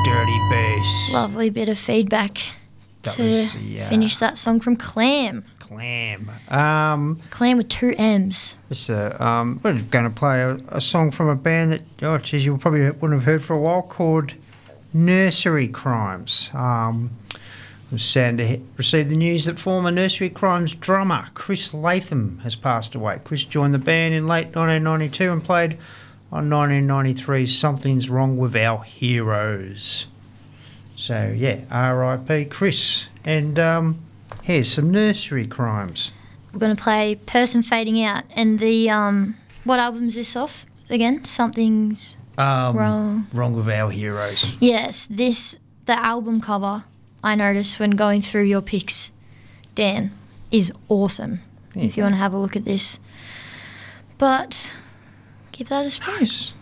dirty bass. Lovely bit of feedback That to was finish that song from Clam. Clam. Clam with 2 M's. We're going to play a song from a band that, oh, geez, you probably wouldn't have heard for a while, called Nursery Crimes. I'm sad to receive the news that former Nursery Crimes drummer Chris Latham has passed away. Chris joined the band in late 1992 and played on 1993's Something's Wrong with Our Heroes. So, yeah, R.I.P. Chris. And here's some Nursery Crimes. We're going to play Person Fading Out. And the, what album's this off again? Something's Wrong. Wrong with Our Heroes. Yes, the album cover, I noticed when going through your picks, Dan, is awesome. If you want to have a look at this. But give that a spin. Nice.